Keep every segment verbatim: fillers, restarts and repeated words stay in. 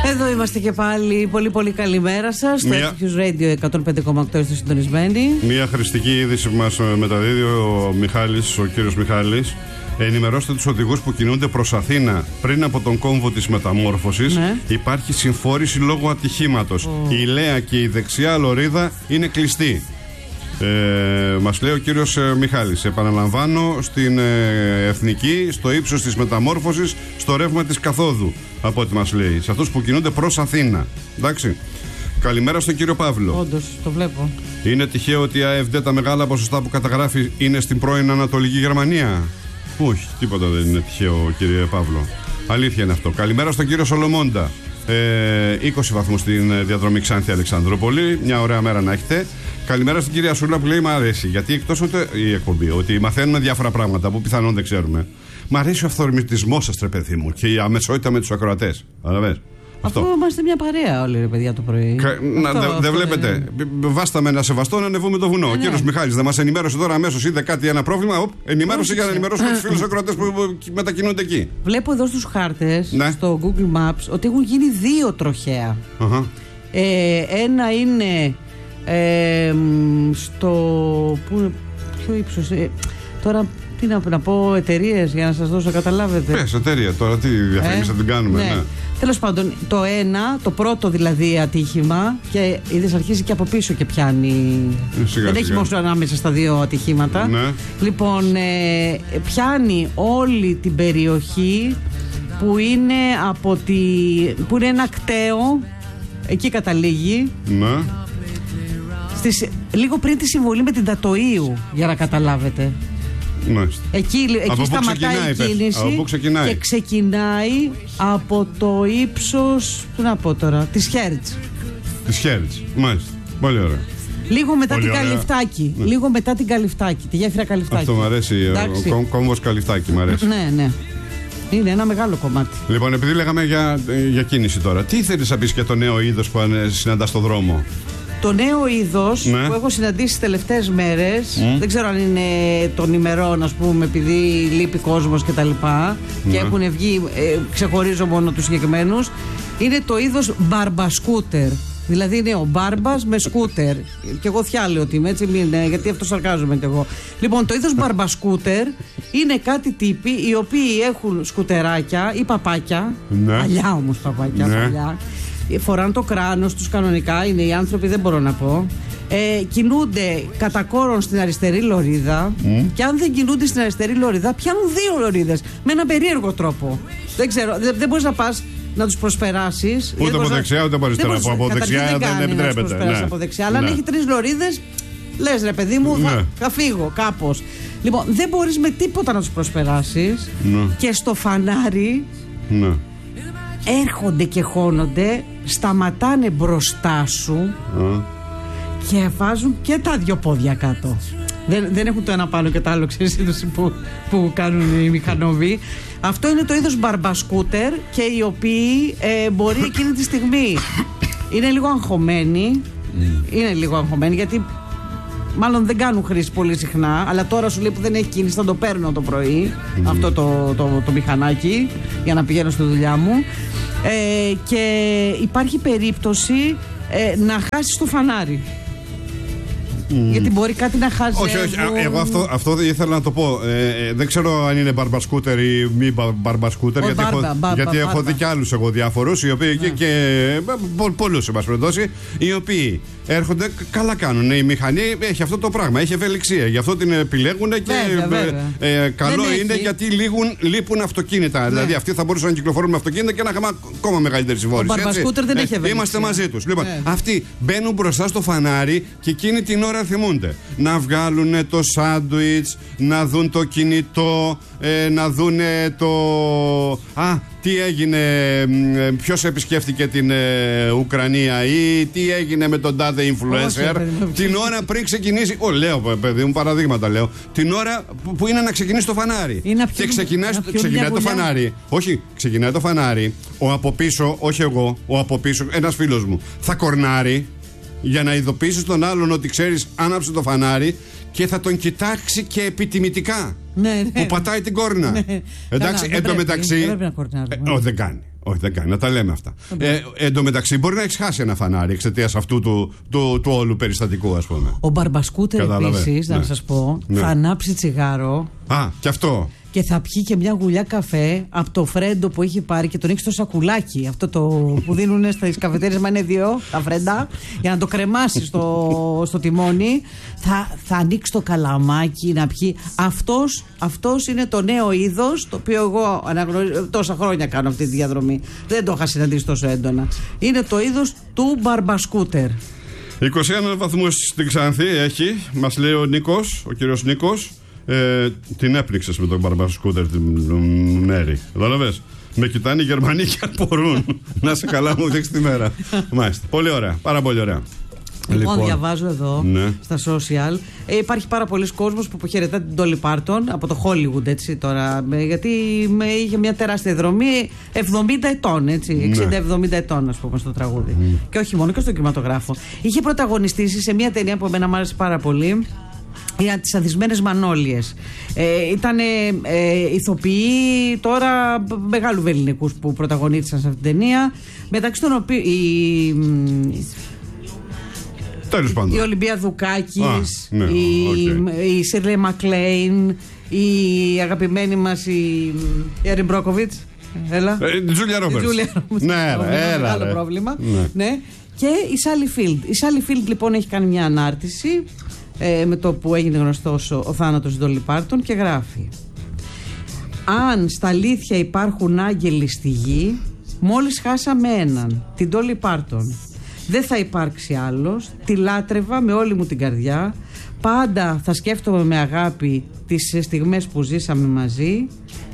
Εδώ είμαστε και πάλι. Πολύ πολύ καλημέρα σας. Στο Μια... F Q Radio εκατόν πέντε κόμμα οκτώ είστε συντονισμένοι. Μια χρηστική είδηση που μας μεταδίδει ο Μιχάλης, ο κύριος Μιχάλης. Ενημερώστε τους οδηγούς που κινούνται προς Αθήνα πριν από τον κόμβο της μεταμόρφωσης. Ναι. Υπάρχει συμφόρηση λόγω ατυχήματος. Oh. Η Λέα και η δεξιά λωρίδα είναι κλειστή. Ε, μας λέει ο κύριος ε, Μιχάλης. Επαναλαμβάνω, στην ε, Εθνική, στο ύψος της μεταμόρφωσης, στο ρεύμα της καθόδου, από ό,τι μας λέει. Σε αυτούς που κινούνται προς Αθήνα. Εντάξει. Καλημέρα στον κύριο Παύλο. Όντως, το βλέπω. Είναι τυχαίο ότι η ΑΕΒΔ τα μεγάλα ποσοστά που καταγράφει είναι στην πρώην Ανατολική Γερμανία? Όχι, τίποτα δεν είναι τυχαίο, κύριε Παύλο. Αλήθεια είναι αυτό. Καλημέρα στον κύριο Σολομώντα. Ε, είκοσι βαθμούς στην διαδρομή Ξάνθη Αλεξανδρούπολη. Μια ωραία μέρα να έχετε. Καλημέρα στην κυρία Σούλα που λέει: μ' αρέσει. Γιατί εκτός ότι η εκπομπή, ότι μαθαίνουμε διάφορα πράγματα που πιθανόν δεν ξέρουμε. Μ' αρέσει ο αυθορμητισμός σας, τρε παιδί μου, και η αμεσότητα με τους ακροατές. Καταλαβες. Αυτό. Αφού είμαστε μια παρέα όλοι, ρε παιδιά, το πρωί. Δεν δε βλέπετε. Είναι... Βάσταμε ένα σεβαστό να ανεβούμε το βουνό. Ε, ο κύριος ναι. Μιχάλης δεν μας ενημέρωσε τώρα αμέσως, είδε κάτι, ένα πρόβλημα. Οπ, ενημέρωσε για να ενημερώσουμε τους φίλους ακροατές που μετακινούνται εκεί. Βλέπω εδώ στους χάρτες, ναι. στο Google Maps, ότι έχουν γίνει δύο τροχαία. Uh-huh. Ε, ένα είναι ε, στο. Πού, ποιο ύψος. Ε, τώρα. Τι να, να πω, εταιρείες για να σας δώσω, καταλάβετε. Πες εταιρεία τώρα, τι διαφήμιση θα την κάνουμε. Ναι. Ναι. Τέλος πάντων, το ένα, το πρώτο δηλαδή ατύχημα, και είδες αρχίζει και από πίσω και πιάνει. Σιγά, δεν σιγά. Έχει μόνο ανάμεσα στα δύο ατυχήματα. Ναι. Λοιπόν, ε, πιάνει όλη την περιοχή που είναι από τη. Που είναι ένα κταίο, εκεί καταλήγει. Ναι. Στις, λίγο πριν τη συμβολή με την Τατοΐου, για να καταλάβετε. Μάλιστα. Εκεί, εκεί σταματάει η κίνηση ξεκινάει. Και ξεκινάει από το ύψος, τι να πω τώρα, της Χέρτς. Της Χέρτς, μάλιστα. Πολύ ωραία. Λίγο μετά Πολύ την ωραία. Καλυφτάκη. Ναι. Λίγο μετά την Καλυφτάκη, τη γέφυρα Καλυφτάκη. Αυτό μου αρέσει, εντάξει. ο κόμβος Καλυφτάκη μου αρέσει. Ναι, ναι. Είναι ένα μεγάλο κομμάτι. Λοιπόν, επειδή λέγαμε για, για κίνηση τώρα, τι θέλεις να πεις για το νέο είδος που συναντάς στον δρόμο? Το νέο είδος, ναι, που έχω συναντήσει τις τελευταίες μέρες, mm. δεν ξέρω αν είναι των ημερών, ας πούμε, επειδή λείπει κόσμος και τα λοιπά, mm. και έχουν βγει, ε, ξεχωρίζω μόνο τους συγκεκριμένους, είναι το είδος μπαρμπασκούτερ. Δηλαδή είναι ο μπάρμπας με σκούτερ. Και εγώ θιάλεω ότι είμαι, έτσι, μην, γιατί αυτό σαρκάζομαι κι εγώ. Λοιπόν, το είδος μπαρμπασκούτερ είναι κάτι τύποι οι οποίοι έχουν σκουτεράκια ή παπάκια, ναι, παλιά όμως παπάκια, ναι, παλιά. Φοράνε το κράνος τους κανονικά, είναι οι άνθρωποι, δεν μπορώ να πω. Ε, κινούνται κατά κόρον στην αριστερή λωρίδα, mm. και αν δεν κινούνται στην αριστερή λωρίδα, πιάνουν δύο λωρίδες με έναν περίεργο τρόπο. Δεν ξέρω, δεν, δεν μπορείς να πας να τους προσπεράσεις. Ούτε από δεξιά ούτε από αριστερά. Από δεξιά δεν επιτρέπεται. Ναι. Από δεξιά, αλλά ναι, αν έχει τρεις λωρίδες, λες ρε παιδί μου, ναι, θα, θα φύγω κάπως. Λοιπόν, δεν μπορείς με τίποτα να τους προσπεράσεις, ναι, και στο φανάρι. Ναι. Έρχονται και χώνονται, σταματάνε μπροστά σου, mm. και βάζουν και τα δυο πόδια κάτω. Δεν, δεν έχουν το ένα πάνω και το άλλο, ξέρεις, που, που κάνουν οι μηχανόβοι. Αυτό είναι το είδος μπαρμπασκούτερ, και οι οποίοι ε, μπορεί εκείνη τη στιγμή είναι λίγο αγχωμένοι. Mm. Είναι λίγο αγχωμένοι γιατί μάλλον δεν κάνουν χρήση πολύ συχνά, αλλά τώρα σου λέει που δεν έχει κίνηση, θα το παίρνω το πρωί, mm. αυτό το, το, το, το μηχανάκι, για να πηγαίνω στη δουλειά μου. Ε, και υπάρχει περίπτωση ε, να χάσεις το φανάρι. Mm. Γιατί μπορεί κάτι να χάσει. Όχι, όχι. Εγώ αυτό, αυτό ήθελα να το πω. Ε, δεν ξέρω αν είναι μπαρμπασκούτερ ή μη μπαρμπασκούτερ. Γιατί, μπάρμπα, έχω, μπάρμπα, γιατί μπάρμπα. έχω δει κι άλλους εγώ διάφορους, οι οποίοι, ναι, και, και πολλούς, εν πάση περιπτώσει, οι οποίοι έρχονται, καλά κάνουν. Η μηχανή έχει αυτό το πράγμα, έχει ευελιξία. Γι' αυτό την επιλέγουν και βέβαια, βέβαια. Ε, καλό δεν είναι έχει. Γιατί λείπουν, λείπουν αυτοκίνητα. Ναι. Δηλαδή αυτοί θα μπορούσαν να κυκλοφορούν με αυτοκίνητα και να είχαμε ακόμα μεγαλύτερη συμφόρηση. Ο μπαρμπασκούτερ δεν ε, έχει ευελιξία. Είμαστε μαζί τους. Λοιπόν, ναι, αυτοί μπαίνουν μπροστά στο φανάρι και εκείνη την ώρα θυμούνται να βγάλουν το σάντουιτς, να δουν το κινητό, ε, να δουν το... Α, τι έγινε, ποιος επισκέφτηκε την ε, Ουκρανία ή τι έγινε με τον τάδε influencer. Όχι, την ώρα πριν ξεκινήσει, ο, λέω παιδί μου παραδείγματα λέω, την ώρα που, που είναι να ξεκινήσει το φανάρι. Και ξεκινάει, ξεκινάει το φανάρι. Όχι, ξεκινάει το φανάρι. Ο από πίσω, όχι εγώ, ο από πίσω, ένας φίλος μου, θα κορνάρει για να ειδοποιήσεις τον άλλον ότι ξέρεις, άναψε το φανάρι, και θα τον κοιτάξει και επιτιμητικά. Ναι, ναι, που πατάει την κόρνα. Ναι. Εντάξει, εν τω μεταξύ. Δεν πρέπει να κορνάρουμε. Ε, ό, δεν κάνει. Όχι, δεν κάνει, να τα λέμε αυτά. Ε, εν τω μεταξύ, μπορεί να έχει χάσει ένα φανάρι εξαιτίας αυτού του, του, του όλου περιστατικού, ας πούμε. Ο Μπαρμπασκούτερ επίσης, ναι. να σας πω, ναι. θα ανάψει τσιγάρο. Α, και αυτό. Και θα πιει και μια γουλιά καφέ από το φρέντο που έχει πάρει και τον έχει στο σακουλάκι. Αυτό το που δίνουν στις καφετέρειες, μα είναι δύο, τα φρέντα, για να το κρεμάσει στο, στο τιμόνι. Θα, θα ανοίξει το καλαμάκι να πιει. Αυτός, αυτός είναι το νέο είδος, το οποίο εγώ αναγνωρίζω, τόσα χρόνια κάνω αυτή τη διαδρομή. Δεν το είχα συναντήσει τόσο έντονα. Είναι το είδος του Μπαρμπασκούτερ. είκοσι ένα βαθμούς στην Ξάνθη έχει, μας λέει ο Νίκος, ο κύριος Νίκος. Ε, την έπληξες με τον Μπαρμπασκούτερ την μέρη. Κατάλαβες. Με κοιτάνε οι Γερμανοί και αν μπορούν. Να σε καλά, μου δείξει τη μέρα. Μάλιστα. Πολύ ωραία. Πάρα πολύ ωραία. Λοιπόν, λοιπόν διαβάζω εδώ ναι. στα social. Ε, υπάρχει πάρα πολλοί κόσμος που αποχαιρετά την Dolly Parton από το Hollywood, έτσι τώρα. Γιατί με, είχε μια τεράστια δρομή εβδομήντα ετών, έτσι. εξήντα εβδομήντα ετών, ας πούμε, στο τραγούδι. Mm. Και όχι μόνο, και στον κινηματογράφο. Είχε πρωταγωνιστήσει σε μια ταινία που εμένα μου άρεσε πάρα πολύ. Για τις Ανθισμένες Μανόλιες. Ε, ήταν ε, ηθοποιοί τώρα μεγάλου βελληνικούς που πρωταγωνίστησαν σε αυτήν την ταινία. Μεταξύ των οποίων η, τέλος πάντων. η Ολυμπία Δουκάκης, Α, ναι, η, okay. η Σίρλε Μακλέιν, η αγαπημένη μας η Έριν Μπρόκοβιτς. Έλα. Η Τζούλια Ρόμπερτς. Ναι, έλα. Άλλο πρόβλημα. Ναι. Ναι. Και η Σάλι Φίλντ. Η Σάλι Φίλντ λοιπόν έχει κάνει μια ανάρτηση. Ε, με το που έγινε γνωστός ο, ο θάνατος της Dolly Parton και γράφει: αν στα αλήθεια υπάρχουν άγγελοι στη γη, μόλις χάσαμε έναν, την Dolly Parton. Δεν θα υπάρξει άλλος. Τη λάτρευα με όλη μου την καρδιά. Πάντα θα σκέφτομαι με αγάπη τις στιγμές που ζήσαμε μαζί.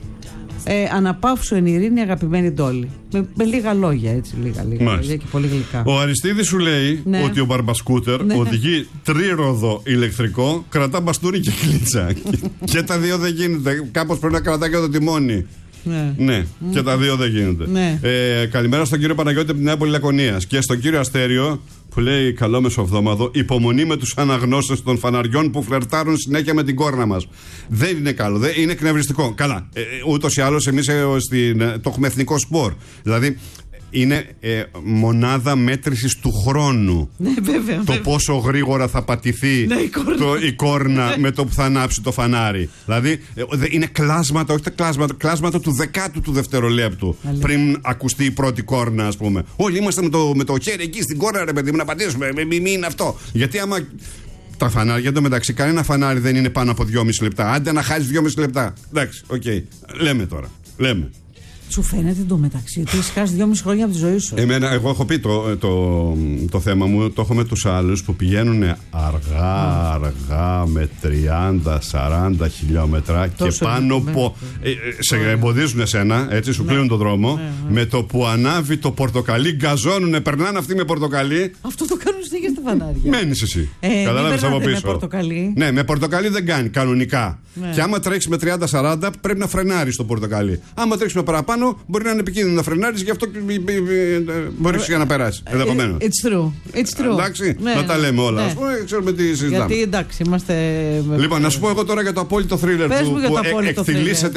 Ε, αναπαύσου εν ειρήνη, αγαπημένη Ντόλη. Με, με λίγα λόγια, έτσι, λίγα, λίγα λόγια και πολύ γλυκά. Ο Αριστίδης σου λέει ναι. ότι ο Μπαρμπασκούτερ ναι. οδηγεί τρírοδο ηλεκτρικό, κρατά μπαστούνι και κλίτσα. Και τα δύο δεν γίνεται. Κάπως πρέπει να κρατάει και το τιμόνι. Ναι, ναι. Mm. και τα δύο δεν γίνονται. Ναι. Ε, καλημέρα στον κύριο Παναγιώτη από την Νέα Πολυλακωνίας και στον κύριο Αστέριο που λέει καλό μεσοβδόμαδο. Υπομονή με τους αναγνώστες των φαναριών που φλερτάρουν συνέχεια με την κόρνα μας. Δεν είναι καλό, δεν, είναι εκνευριστικό. Καλά, ε, ούτως ή άλλως εμείς ε, στην, ε, το έχουμε εθνικό σπορ. Δηλαδή είναι ε, μονάδα μέτρησης του χρόνου. Ναι, βέβαια, το βέβαια. πόσο γρήγορα θα πατηθεί ναι, η κόρνα, το, η κόρνα με το που θα ανάψει το φανάρι. Δηλαδή ε, είναι κλάσματα, όχι τα κλάσματα, κλάσματα του δεκάτου του δευτερολέπτου. Αλήθεια. Πριν ακουστεί η πρώτη κόρνα, ας πούμε. Όλοι είμαστε με το, με το χέρι εκεί στην κόρνα, ρε παιδί μου, να πατήσουμε. Μην μη είναι αυτό. Γιατί άμα. Τα φανάρια εντωμεταξύ, κανένα φανάρι δεν είναι πάνω από δυόμιση λεπτά. Άντε να χάσει δυόμιση λεπτά. Εντάξει, οκ. Okay. Λέμε τώρα. Λέμε. Σου φαίνεται εντωμεταξύ ότι έχει χάσει δυόμιση χρόνια από τη ζωή σου. Εμένα, εγώ έχω πει το, το, το θέμα μου, το έχω με τους άλλους που πηγαίνουν αργά, αργά με τριάντα σαράντα χιλιόμετρα και πάνω από. Ε, σε εμποδίζουν εσένα, έτσι, σου κλείνουν το δρόμο. Με το που ανάβει το πορτοκαλί, γκαζώνουνε, περνάνε αυτοί με πορτοκαλί. Αυτό το κάνουν συνέχεια στα φανάρια. Μένεις εσύ. Ε, Καταλάβεις από πίσω. Με πορτοκαλί. Ναι, με πορτοκαλί δεν κάνει κανονικά. Ναι. Και άμα τρέξει με τριάντα σαράντα πρέπει να φρενάρεις το πορτοκαλί. Άμα τρέξει με παραπάνω μπορεί να είναι επικίνδυνο να φρενάρεις, γι' αυτό μπορεί για να περάσει. Ενδεχομένως. It's true. It's true. Εντάξει, ναι, να τα λέμε όλα. Ναι. Ας πούμε, ξέρουμε τι συζητάμε. Γιατί εντάξει, είμαστε. Λοιπόν, να σου πω εγώ τώρα για το απόλυτο θρίλερ που, που εκθυλίσσεται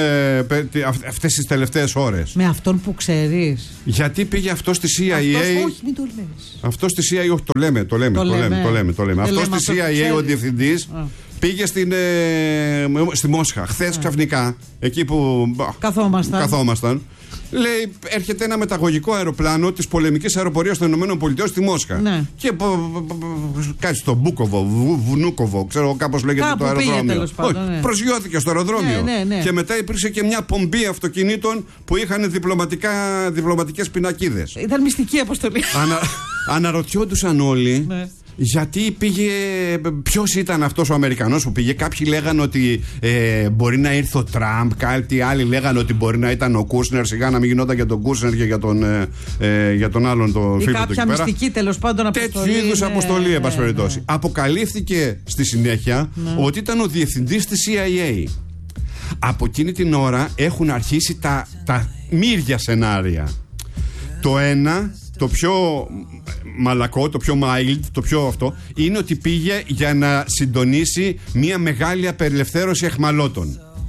αυτές τις τελευταίες ώρες. Με αυτόν που ξέρεις. Γιατί πήγε αυτό στη σι άι έι. Αυτός, όχι, μην το λες. Αυτό στη σι άι έι, όχι, το λέμε, το λέμε. Το λέμε, το λέμε, το λέμε. Αυτό στη σι άι έι ο διευθυντής. Πήγε στην, ε, στη Μόσχα χθες ξαφνικά, εκεί που καθόμασταν. καθόμασταν. Λέει, έρχεται ένα μεταγωγικό αεροπλάνο της πολεμικής αεροπορίας των ΗΠΑ στη Μόσχα. Ναι. Και κάτι στο Μπούκοβο, Βουνούκοβο, ξέρω κάπως λέγεται. Κάπου το αεροδρόμιο. Πήγε, πάντων, ναι. Προσγειώθηκε στο αεροδρόμιο. Ναι, ναι, ναι. Και μετά υπήρξε και μια πομπή αυτοκινήτων που είχαν διπλωματικές πινακίδες. Ήταν μυστική αποστολή. Ανα, αναρωτιόντουσαν όλοι. Ναι. Γιατί πήγε, ποιος ήταν αυτός ο Αμερικανός που πήγε. Κάποιοι λέγανε ότι ε, μπορεί να ήρθε ο Τραμπ, κάποιοι άλλοι λέγανε ότι μπορεί να ήταν ο Κούσνερ. Σιγά να μην γινόταν για τον Κούσνερ και για τον, ε, ε, για τον άλλον το φίλο του. Κάποια μυστική τέλος πάντων αποστολή. Τέτοιου είδους αποστολή, εν πάση περιπτώσει. Αποκαλύφθηκε στη συνέχεια ναι. ότι ήταν ο διευθυντής της σι άι έι. Από εκείνη την ώρα έχουν αρχίσει τα, τα μύρια σενάρια. Το ένα, το πιο μαλακό, το πιο mild, το πιο αυτό, είναι ότι πήγε για να συντονίσει μια μεγάλη απελευθέρωση αιχμαλώτων.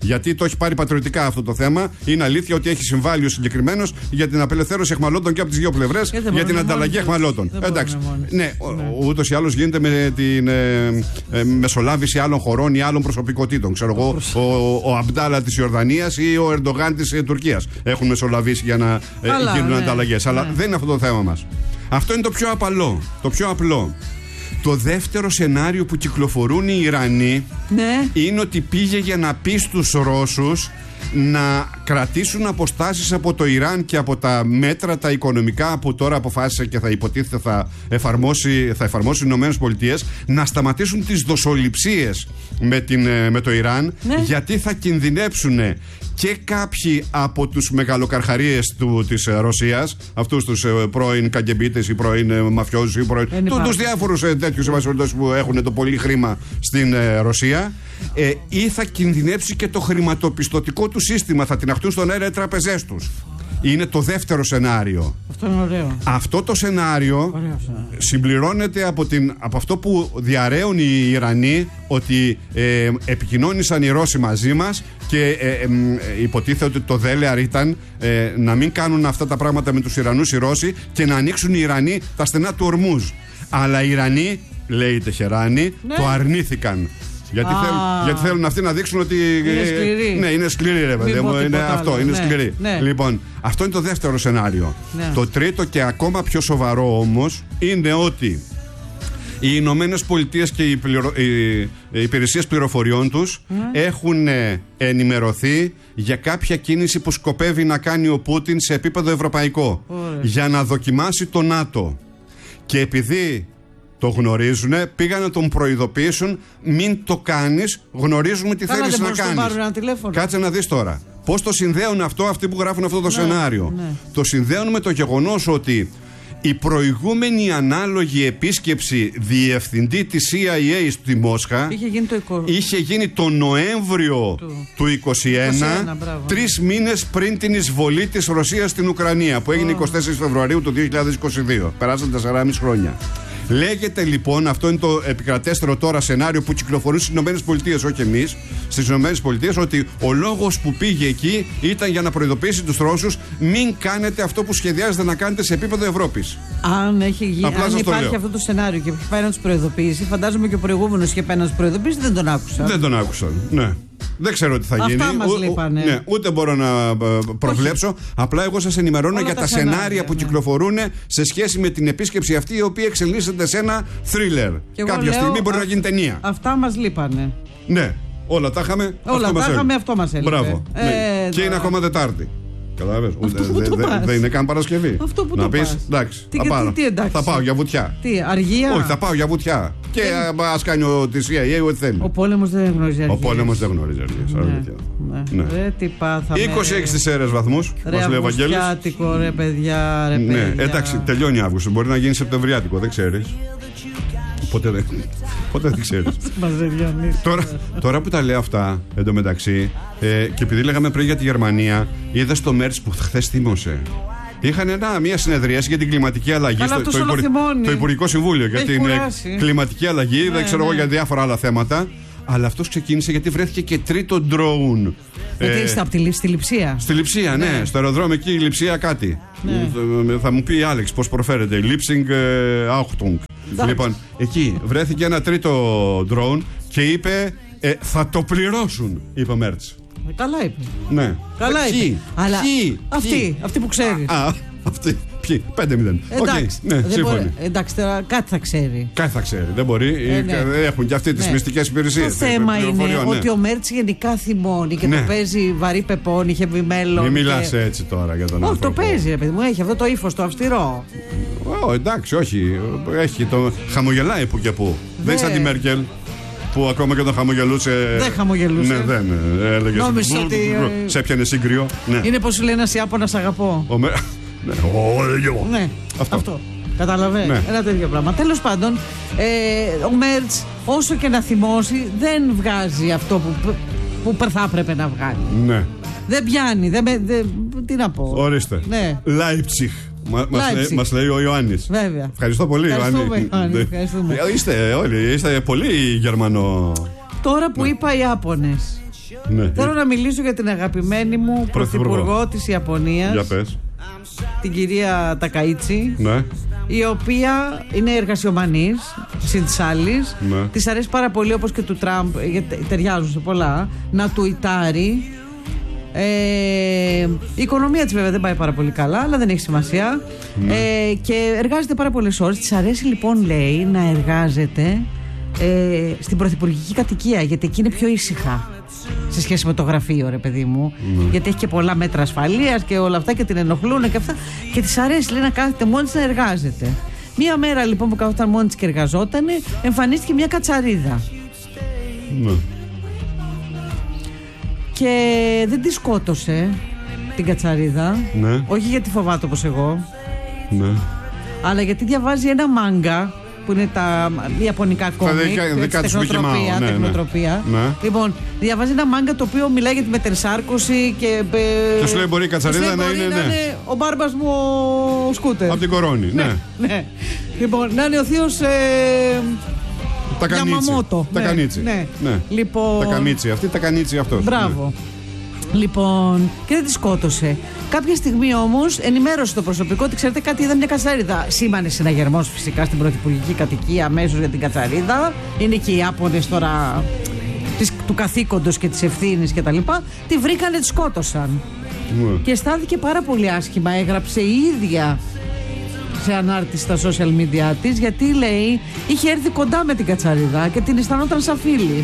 Γιατί το έχει πάρει πατριωτικά αυτό το θέμα. Είναι αλήθεια ότι έχει συμβάλει ο συγκεκριμένος για την απελευθέρωση αιχμαλώτων και από τις δύο πλευρές, για την ανταλλαγή αιχμαλώτων. Εντάξει. Ναι, ναι. Ούτως ή άλλως γίνεται με την ε, ε, μεσολάβηση άλλων χωρών ή άλλων προσωπικότητων. Ξέρω εγώ, ο, ο Αμπντάλα της Ιορδανίας ή ο Ερντογάν της ε, Τουρκίας έχουν μεσολαβήσει για να ε, Αλλά, γίνουν ναι, ανταλλαγές. Ναι. Αλλά δεν είναι αυτό το θέμα μας. Αυτό είναι το πιο απαλό, το πιο απλό. Το δεύτερο σενάριο που κυκλοφορούν οι Ιρανοί, ναι, είναι ότι πήγε για να πει στους Ρώσους να κρατήσουν αποστάσεις από το Ιράν και από τα μέτρα τα οικονομικά που τώρα αποφάσισε και θα υποτίθεται θα εφαρμόσει, θα εφαρμόσει οι Ηνωμένες Πολιτείες, να σταματήσουν τις δοσοληψίες με, την, με το Ιράν, ναι, γιατί θα κινδυνέψουν και κάποιοι από τους μεγαλοκαρχαρίες του, της Ρωσίας, αυτούς τους ε, πρώην καγκεμπίτες ή πρώην ε, μαφιόζους ή πρώην, του, τους διάφορους ε, τέτοιους που έχουν το πολύ χρήμα στην ε, Ρωσία, ε, ή θα κινδυνέψει και το χρηματοπιστωτικό του σύστημα, θα τιναχτούν στον αέρα οι τραπεζές τους. Είναι το δεύτερο σενάριο. Αυτό είναι ωραίο. Αυτό το σενάριο ωραίο, συμπληρώνεται από, την, από αυτό που διαρρέουν οι Ιρανοί, ότι ε, επικοινώνησαν οι Ρώσοι μαζί μας και ε, ε, ε, υποτίθεται ότι το δέλεαρ ήταν ε, να μην κάνουν αυτά τα πράγματα με τους Ιρανούς οι Ρώσοι και να ανοίξουν οι Ιρανοί τα στενά του Ορμούζ. Αλλά οι Ιρανοί, λέει η Τεχεράνη, ναι, το αρνήθηκαν. Γιατί, θέλ, γιατί θέλουν αυτοί να δείξουν ότι. Είναι σκληρή. Ναι, είναι σκληρή, ρε παιδί μου. Είναι αυτό, άλλο. Είναι ναι, σκληρή. Ναι. Λοιπόν, αυτό είναι το δεύτερο σενάριο. Ναι. Το τρίτο και ακόμα πιο σοβαρό όμως είναι ότι οι Ηνωμένες Πολιτείες και οι, πληρο... οι υπηρεσίες πληροφοριών τους mm. έχουν ενημερωθεί για κάποια κίνηση που σκοπεύει να κάνει ο Πούτιν σε επίπεδο ευρωπαϊκό. Ωραία. Για να δοκιμάσει το ΝΑΤΟ. Και επειδή το γνωρίζουν, πήγαν να τον προειδοποιήσουν, μην το κάνεις, γνωρίζουμε τι Καλά, θέλεις να κάνεις. Κάτσε να δεις τώρα. Πώς το συνδέουν αυτό αυτοί που γράφουν αυτό το ναι, σενάριο. Ναι. Το συνδέουν με το γεγονός ότι η προηγούμενη ανάλογη επίσκεψη διευθυντή της σι άι έι στη Μόσχα είχε γίνει το, είκοσι... είχε γίνει το Νοέμβριο του, του είκοσι ένα, είκοσι ένα μπράβο, τρεις ναι. μήνες πριν την εισβολή της Ρωσίας στην Ουκρανία, που έγινε oh. εικοστή τέταρτη Φεβρουαρίου του δύο χιλιάδες είκοσι δύο. Περάσαν τεσσεράμισι χρόνια. Λέγεται λοιπόν, αυτό είναι το επικρατέστερο τώρα σενάριο που κυκλοφορούν στις ΗΠΑ, όχι εμείς, στις ΗΠΑ, ότι ο λόγος που πήγε εκεί ήταν για να προειδοποιήσει τους Ρώσους, μην κάνετε αυτό που σχεδιάζετε να κάνετε σε επίπεδο Ευρώπης. Αν, έχει γι... Αν υπάρχει αυτό το σενάριο και έχει πάει να τους προειδοποιήσει, φαντάζομαι και ο προηγούμενος είχε πάει να τους προειδοποιήσει, δεν τον άκουσαν. Δεν τον άκουσαν, ναι. Δεν ξέρω τι θα Αυτά γίνει. Μας ου, λείπανε. Ναι, ούτε μπορώ να προβλέψω. Όχι. Απλά εγώ σας ενημερώνω όλα για τα, τα σενάρια, σενάρια που ναι. κυκλοφορούν σε σχέση με την επίσκεψη αυτή, η οποία εξελίσσεται σε ένα θρίλερ. Κάποια λέω, στιγμή μπορεί α... να γίνει ταινία. Αυτά μας λείπανε. Ναι, όλα τα είχαμε. Όλα τα είχαμε, αυτό μας έλειπε. Μπράβο. Ε, ναι. Και είναι ακόμα Τετάρτη. Κατάλαβες. Δεν είναι καν Παρασκευή. Αυτό που να το πεις, εντάξει, τι, θα, πάρω. Τι, τι, θα πάω για βουτιά. Τι, αργία. Όχι, θα πάω για βουτιά. Και ας κάνει ο τη σι άι έι ό,τι θέλει. Ο πόλεμος δεν γνωρίζει αργίες. Ο πόλεμος δεν γνωρίζει αργίες. Ρε τι πάθαμε. είκοσι έξι σέρες βαθμούς, μας λέει ο Βαγγέλης. Αυγουστιάτικο ρε παιδιά, ρε παιδιά. Ναι, εντάξει, τελειώνει Αύγουστο. Μπορεί να γίνει Σεπτεμβριάτικο, δεν ξέρεις. Ποτέ δεν, ποτέ δεν ξέρεις. τώρα, τώρα που τα λέω αυτά, εντωμεταξύ, ε, και επειδή λέγαμε πριν για τη Γερμανία, είδα στο Μέρτς που χθες θύμωσε. Είχαν ένα, μια συνεδρίαση για την κλιματική αλλαγή. Καλά, στο, το, υπουργ, το Υπουργικό Συμβούλιο για την κουράσει. κλιματική αλλαγή, ναι, δεν ξέρω εγώ ναι. για διάφορα άλλα θέματα. Αλλά αυτός ξεκίνησε γιατί βρέθηκε και τρίτο ντρόουν. Γιατί ε, στα, στη Λειψία. Στη Λειψία, ναι. ναι. Στο αεροδρόμιο εκεί η Λειψία κάτι. Ναι. Θα μου πει η Άλεξ πώς προφέρεται. Lipsing Achtung. Λοιπόν, εκεί βρέθηκε ένα τρίτο drone και είπε ε, θα το πληρώσουν, είπε ο Μέρτς. Καλά είπε. Ναι. Καλά ποιοι, είπε. Αλλά ποιοι, αυτή, ποιοι. αυτή που ξέρει. Α, αυτή. Ποιοι, πέντε μηδέν. Εντάξει, okay, ναι, μπορεί, εντάξει, τώρα κάτι θα ξέρει. Κάτι θα ξέρει, δεν μπορεί. Ε, ναι. Έχουν και αυτοί τις ναι. μυστικές υπηρεσίες. Το θέμα είναι ναι. ότι ο Μέρτς γενικά θυμώνει και ναι. το παίζει βαρύ πεπόνι, είχε μέλλον. Μην μιλάς και... έτσι τώρα για τον άνθρωπο. Όχι, το παίζει, ρε παιδί μου, έχει αυτό το ύφος το αυστηρό. Oh, εντάξει, όχι. Έχει το... Χαμογελάει που και που. Δε... Δεν είναι σαν τη Μέρκελ που ακόμα και τον χαμογελούσε. Δεν χαμογελούσε. Ναι, δεν έλεγε. Νόμιζε ότι. Σε έπιανε σύγκριο. Ναι. Είναι πως σου λέει ένας Ιάπωνας αγαπώ. Ο με... ναι, oh, ναι, αυτό. αυτό. Κατάλαβε. Ναι. Ένα τέτοιο πράγμα. Τέλος πάντων, ε, ο Μέρτς, όσο και να θυμώσει, δεν βγάζει αυτό που, που θα έπρεπε να βγάλει. Ναι. Δεν πιάνει. Δεν, δεν, τι να πω. Ορίστε. Ναι. Λάιψιχ. Μα, μας, λέει, μας λέει ο Ιωάννης. Βέβαια. Ευχαριστώ πολύ, ευχαριστούμε, Ιωάννη. Ευχαριστούμε. Είστε όλοι, είστε πολύ Γερμανό. Τώρα που ναι. είπα οι Ιάπωνες, Ναι. Θέλω να μιλήσω για την αγαπημένη μου πρωθυπουργό της Ιαπωνίας. Για πες. Την κυρία Τακαΐτσι. Ναι. Η οποία είναι εργασιομανής, συν της άλλης. Ναι. Της αρέσει πάρα πολύ, όπως και του Τραμπ, γιατί ταιριάζουν σε πολλά, να τουιτάρει. Ε, η οικονομία της βέβαια δεν πάει πάρα πολύ καλά, αλλά δεν έχει σημασία. Ναι. Ε, και εργάζεται πάρα πολλές ώρες. Της αρέσει λοιπόν, λέει, να εργάζεται ε, στην πρωθυπουργική κατοικία, γιατί εκεί είναι πιο ήσυχα σε σχέση με το γραφείο, ρε παιδί μου. Ναι. Γιατί έχει και πολλά μέτρα ασφαλείας και όλα αυτά και την ενοχλούν και αυτά. Και της αρέσει, λέει, να κάθεται μόνη της να εργάζεται. Μία μέρα λοιπόν που καθόταν μόνη της και εργαζόταν, εμφανίστηκε μια κατσαρίδα. Ναι. Και δεν τη σκότωσε την κατσαρίδα. Ναι. Όχι γιατί φοβάται όπως εγώ. Ναι. Αλλά γιατί διαβάζει ένα μάγκα που είναι τα ιαπωνικά κόμικ, τεχνοτροπία, ναι, τεχνοτροπία. Ναι. Λοιπόν, διαβάζει ένα μάγκα το οποίο μιλάει για τη μετερσάρκωση και... Και σου λέει μπορεί η κατσαρίδα να είναι, να ναι. είναι ο μπάρμπας μου ο Σκούτερ. Από την κορώνη, ναι. ναι. ναι. Λοιπόν, να είναι ο θείος... Ε... Τακανίτσι. Τακανίτσι. Ναι. Ναι. Λοιπόν... Τακανίτσι αυτή, τακανίτσι αυτός. Μπράβο. Ναι. Λοιπόν, και δεν τη σκότωσε. Κάποια στιγμή όμως ενημέρωσε το προσωπικό ότι ξέρετε κάτι, είδα μια κατσαρίδα. Σήμανε συναγερμός φυσικά στην πρωθυπουργική κατοικία αμέσως για την κατσαρίδα. Είναι και οι Ιάπωνες τώρα της, του καθήκοντος και της ευθύνης και τα λοιπά. Τη βρήκανε, τη σκότωσαν. Ναι. Και αισθάνθηκε πάρα πολύ άσχημα. Έγραψε η ίδια σε ανάρτηση στα social media της, γιατί λέει είχε έρθει κοντά με την κατσαρίδα και την αισθανόταν σαν φίλη.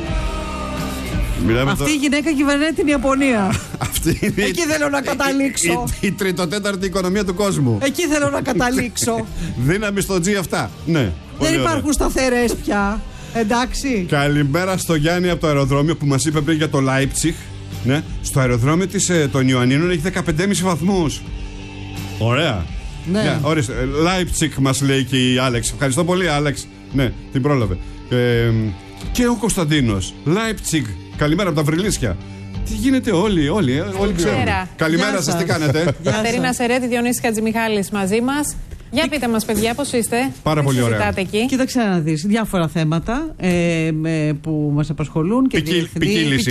Μιλάμε αυτή το... η γυναίκα κυβερνάει την Ιαπωνία. Αυτή είναι... Εκεί θέλω να καταλήξω. Η, η, η τριτοτέταρτη οικονομία του κόσμου. Εκεί θέλω να καταλήξω. Δύναμη στο G αυτά. Ναι. Δεν υπάρχουν σταθερές πια. Εντάξει. Καλημέρα στο Γιάννη από το αεροδρόμιο που μας είπε πριν για το Leipzig. Ναι. Στο αεροδρόμιο της, ε, των Ιωαννίνων έχει δεκαπέντε κόμμα πέντε βαθμούς. Ωραία. Ναι. Ναι, ορίστε. Leipzig μας λέει και η Άλεξ. Ευχαριστώ πολύ, Άλεξ. Ναι, την πρόλαβε. Ε, και ο Κωνσταντίνος. Leipzig. Καλημέρα από τα Βρυλίσια. Τι γίνεται, όλοι, όλοι, όλοι ξέρουν. Καλημέρα σας, τι κάνετε. Κατερίνα Σερέτη, Διονύσης Χατζημιχάλης μαζί μας. Για πείτε μας, παιδιά, πώς είστε. Πάρα πολύ ωραία. Εκεί. Κοίταξε να δεις διάφορα θέματα ε, ε, που μας απασχολούν και ποικίλης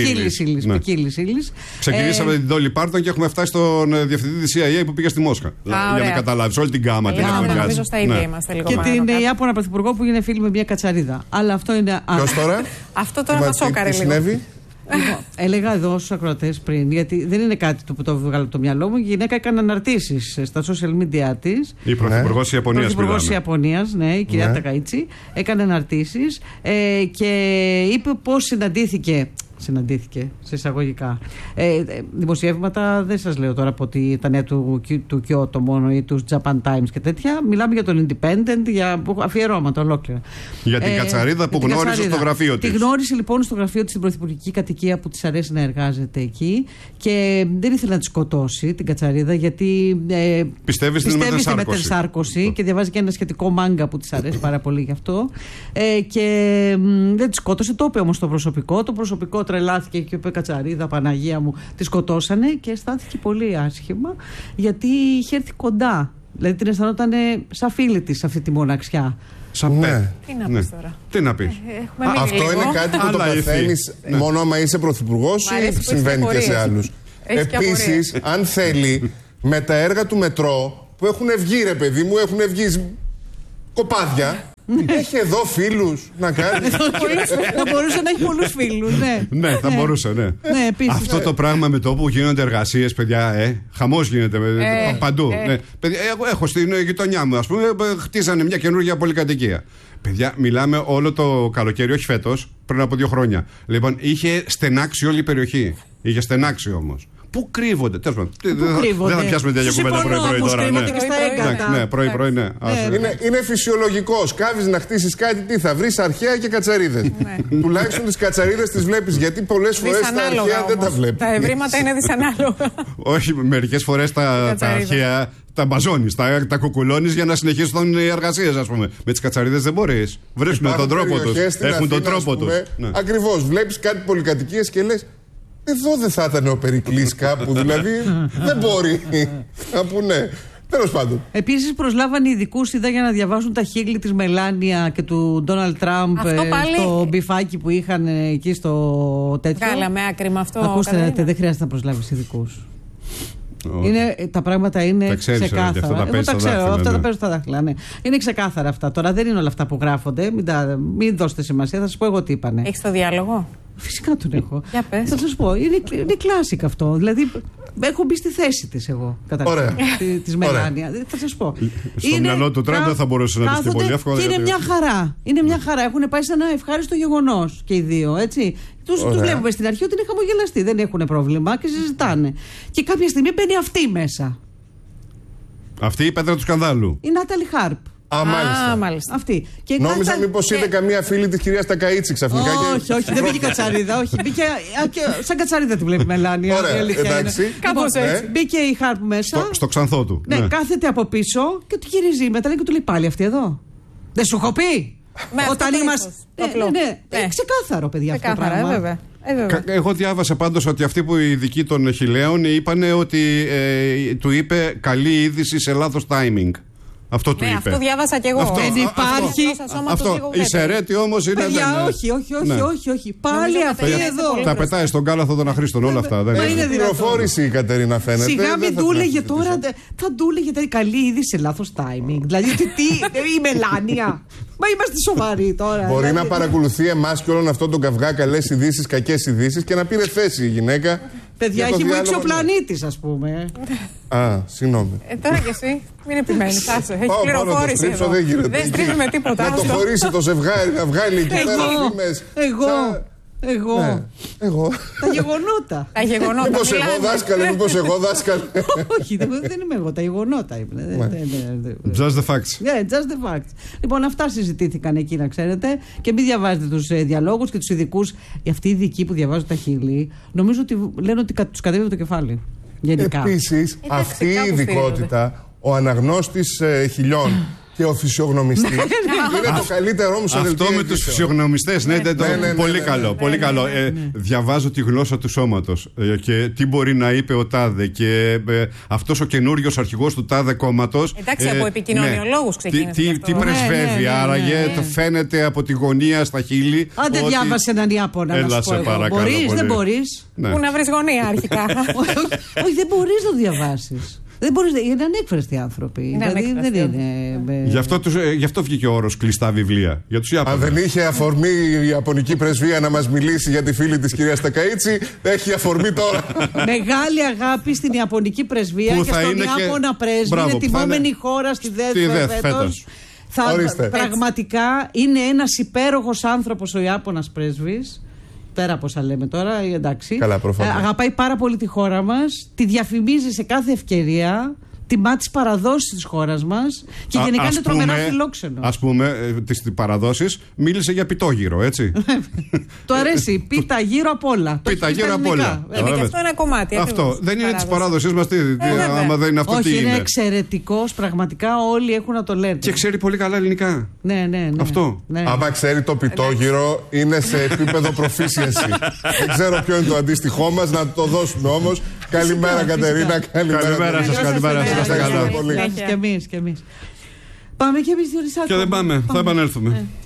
ύλης. Ξεκινήσαμε ε, την Dolly Parton και έχουμε φτάσει στον διευθυντή της σι άι έι που πήγε στη Μόσχα. Α, για να καταλάβεις όλη την γκάμα. Νομίζω στα ίδια είμαστε λίγο. Και την Ιάπωνα πρωθυπουργό που είναι φίλη με μια κατσαρίδα. Αλλά αυτό είναι. Ποιος τώρα? Αυτό τώρα μας σόκαρε λίγο. Λοιπόν, έλεγα εδώ στους ακροατές πριν, γιατί δεν είναι κάτι το που το βγάλω από το μυαλό μου. Η γυναίκα έκανε αναρτήσεις στα social media της. Η πρωθυπουργός της Ιαπωνίας. Η πρωθυπουργός της Ιαπωνίας, ναι, η κυρία ναι. Τακαΐτσι. Έκανε αναρτήσεις ε, και είπε πώς συναντήθηκε. Συναντήθηκε σε εισαγωγικά. Ε, δημοσιεύματα δεν σας λέω τώρα από τη, τα νέα του, του Κιώτο μόνο ή του Japan Times και τέτοια. Μιλάμε για τον Independent, για αφιερώματα ολόκληρα. Για την ε, κατσαρίδα που γνώρισε κατσαρίδα. Στο γραφείο της. Τη γνώρισε λοιπόν στο γραφείο της στην πρωθυπουργική κατοικία που της αρέσει να εργάζεται εκεί και δεν ήθελε να τη σκοτώσει την κατσαρίδα γιατί ε, πιστεύει στην μετερσάρκωση και διαβάζει και ένα σχετικό μάγκα που της αρέσει πάρα πολύ γι' αυτό. Ε, και μ, δεν τη σκότωσε, το είπε όμως το προσωπικό. Το προσωπικό τρελάθηκε και είπε κατσαρίδα, Παναγία μου, τη σκοτώσανε και αισθάνθηκε πολύ άσχημα γιατί είχε έρθει κοντά. Δηλαδή την αισθανόταν σαν φίλη της αυτή τη μοναξιά. Σαν ναι. Τι να πεις τώρα. Τι να πεις. Ε, αυτό λίγο. Είναι κάτι που το παθαίνεις ναι. μόνο άμα είσαι πρωθυπουργός ή συμβαίνει και σε άλλους. Επίσης, αν θέλει, με τα έργα του μετρό που έχουν βγει, ρε παιδί μου, έχουν βγει κοπάδια. Έχει εδώ φίλους να κάνει. Θα μπορούσε να έχει πολλούς φίλους, ναι. Ναι, θα μπορούσε, ναι. Αυτό το πράγμα με το που γίνονται εργασίες, παιδιά, ε, χαμός γίνεται παντού. Παιδιά, εγώ έχω στην γειτονιά μου, ας πούμε, χτίζανε μια καινούργια πολυκατοικία. Παιδιά, μιλάμε όλο το καλοκαίρι, όχι φέτος, πριν από δύο χρόνια. Λοιπόν, είχε στενάξει όλη η περιοχή. Είχε στενάξει όμως. Πού κρύβονται, τέλος πάντων. Δεν θα πιάσουμε τέτοια κουβέντα πρωί-πρωί τώρα. Ναι, και στα έγκατα. Ναι, πρωί-πρωί, ναι. Είναι, είναι φυσιολογικό. Σκάβεις να χτίσεις κάτι, τι θα βρεις, αρχαία και κατσαρίδες. Τουλάχιστον τις κατσαρίδες τις βλέπεις, γιατί πολλές φορές τα αρχαία δεν τα βλέπεις. Τα ευρήματα είναι δυσανάλογα. Όχι, μερικές φορές τα αρχαία τα μπαζώνεις, τα, τα κουκουλώνεις για να συνεχίσουν οι εργασίες, ας πούμε. Με τις κατσαρίδες δεν μπορείς. Βρίσκουν τον τρόπο τους. Έχουν τον τρόπο τους. Ακριβώς. Βλέπεις κάτι πολυκατοικίες και λες. Εδώ δεν θα ήταν ο Περικλής κάπου, δηλαδή δεν μπορεί. Κάπου ναι. Τέλος πάντων. Επίσης προσλάβαν ειδικούς, είδα, για να διαβάσουν τα χείλη της Μελάνια και του Ντόναλντ Τραμπ πάλι... στο μπιφάκι που είχαν εκεί στο τέτοιο. Βγάλαμε άκρη με αυτό. Ακούστε, δεν χρειάζεται να προσλάβεις ειδικούς. Είναι, τα πράγματα είναι τα ξέρεις, ξεκάθαρα. Αυτά τα Εγώ τα ξέρω, δάχτυλα, αυτά ναι. τα παίζω στα δάχτυλα. Ναι. Είναι ξεκάθαρα αυτά. Τώρα δεν είναι όλα αυτά που γράφονται. Μην, τα, μην δώσετε σημασία, θα σας πω εγώ τι είπανε. Έχεις το διάλογο? Φυσικά τον έχω. Για πες. Θα σας πω. Είναι, είναι κλάσικ αυτό. Δηλαδή, έχω μπει στη θέση της εγώ. Καταρχήν. Της Μελάνια. Θα σας πω. Στο μυαλό του Τραμπ δεν θα μπορούσε να πει πολύ εύκολα. Και είναι μια χαρά. Είναι μια χαρά. Έχουν πάει σε ένα ευχάριστο γεγονός και οι δύο. Έτσι. Τους, τους βλέπουμε στην αρχή ότι είναι χαμογελαστοί. Δεν έχουν πρόβλημα και συζητάνε. Και κάποια στιγμή μπαίνει αυτή μέσα. Αυτή η πέτρα του σκανδάλου. Η Νάταλι Χάρπ. Α, μάλιστα. Α, μάλιστα. Αυτή. Και νόμιζα κάθε... μήπως είδε καμία φίλη της κυρίας Τακαΐτσι ξαφνικά. Όχι, και... όχι, δεν μπήκε κατσαρίδα. Όχι, μπήκε. Σαν κατσαρίδα τη βλέπει η Μελάνια. Ωραία, εντάξει. Κάπως έτσι. Μπήκε η Χάρπ μέσα. Στο, στο ξανθό του. Ναι, ναι, κάθεται από πίσω και του γυρίζει μετά και του λέει πάλι αυτή εδώ. Δεν σου έχω πει. Όταν είμαστε. Ναι, ναι, ξεκάθαρο, παιδιά, αυτό το πράγμα. Βέβαια. Ε, Εγώ διάβασα πάντως ότι αυτοί που οι ειδικοί των χιλέων είπαν ότι ε, του είπε καλή είδηση σε λάθος timing. Αυτό του ναι, είπε. Αυτό διάβασα κι εγώ. Αυτό, δεν υπάρχει. Αυτό, αυτό. Η Σερέτη όμως είναι. Παιδιά, δεν, όχι, όχι, όχι, ναι. όχι, όχι. Πάλι αυτή εδώ. Τα πετάει στον κάλαθο των αχρήστων όλα αυτά. Δεν είναι. Είναι πληροφόρηση η Κατερίνα, φαίνεται. Σιγά μην του έλεγε τώρα. Θα του έλεγε καλή είδηση σε λάθος timing. Δηλαδή, τι, η Μελάνια. Μα είμαστε σοβαροί τώρα. Μπορεί να παρακολουθεί εμάς και όλον αυτό τον καυγά, καλές ειδήσεις, κακές ειδήσεις και να πήρε θέση η γυναίκα. Παιδιά, έχει βοήξει ο πλανήτης, ας πούμε. Α, συγγνώμη. Ε, τώρα κι εσύ, μην επιμένεις, άσε. Έχει πληροφόρηση εδώ. Δεν γίνεται. Δεν στρίβουμε τίποτα. Να το χωρίσει το ζευγάρι, να βγάλει εκεί πέρα φήμες. Εγώ. Εγώ. Ναι, εγώ. Τα γεγονότα. Τα γεγονότα. Μήπως εγώ δάσκαλε, μήπως εγώ δάσκαλε. Όχι, δεν είμαι εγώ. Τα γεγονότα. Just the facts. Ναι, just the facts. Λοιπόν, αυτά συζητήθηκαν εκεί, να ξέρετε. Και μην διαβάζετε τους διαλόγους και τους ειδικούς. Αυτοί οι ειδικοί που διαβάζουν τα χείλη, νομίζω ότι λένε ότι τους κατέβει το κεφάλι. Γενικά. Επίσης, αυτή η ειδικότητα, ο αναγνώστης χιλιών και ο φυσιογνωμιστής είναι το καλύτερό μου σε αυτό με τους φυσιογνωμιστές, ναι, πολύ καλό. Πολύ καλό. Διαβάζω τη γλώσσα του σώματος και τι μπορεί να είπε ο τάδε και αυτός ο καινούριος αρχηγός του τάδε κόμματος. Εντάξει, από επικοινωνιολόγους ξεκίνησε. Τι πρεσβεύει, άραγε φαίνεται από τη γωνία στα χείλη. Αν δεν διάβασε έναν Ιάπωνα, να σου πω. Μπορείς, δεν μπορείς. Πού να βρεις γωνία αρχικά. Όχι, δεν μπορείς να διαβάσεις. Δεν μπορείς, είναι ανέκφραστοι άνθρωποι. Είναι δηλαδή δεν είναι. Γι' αυτό, τους, γι' αυτό βγήκε ο όρος κλειστά βιβλία. Για τους Ιάπωνες. Αν δεν είχε αφορμή η Ιαπωνική πρεσβεία να μας μιλήσει για τη φίλη της κυρίας Τακαΐτσι, έχει αφορμή τώρα. Μεγάλη αγάπη στην Ιαπωνική πρεσβεία που και στον Ιάπωνα και... πρέσβη. Μπράβο, είναι τιμόμενη είναι... χώρα στη ΔΕΘ φέτος. Θα, πραγματικά είναι ένας υπέροχος άνθρωπος ο Ιάπωνας πρέσβης. Πέρα από όσα λέμε τώρα, εντάξει. Καλά, προφανώς. Αγαπάει πάρα πολύ τη χώρα μας, τη διαφημίζει σε κάθε ευκαιρία, τιμά τις παραδόσεις της χώρας μας και γενικά Α, είναι τρομερά φιλόξενο. Ας πούμε, τις παραδόσεις μίλησε για πιτόγυρο, έτσι. Το αρέσει, πίτα γύρω απ' όλα. Πίτα γύρω απ' όλα. Είναι και αυτό ένα κομμάτι. Αυτό δεν είναι της παράδοσης μας, τι, ε, άμα δεν είναι αυτό. Όχι, τι είναι. Είναι εξαιρετικός, πραγματικά όλοι έχουν να το λένε. Και ξέρει πολύ καλά ελληνικά. Ναι, ναι, ναι. Αυτό. Ναι. Άμα ξέρει το πιτόγυρο, είναι σε επίπεδο proficiency. Δεν ξέρω ποιο είναι το αντίστοιχό μας, να το δώσουμε όμως. Καλημέρα, Κατερίνα. Καλημέρα σας, καλημέρα σας. Και εμείς, και εμείς. Πάμε και εμείς, Διονυσάκο. Και δεν πάμε, θα επανέλθουμε.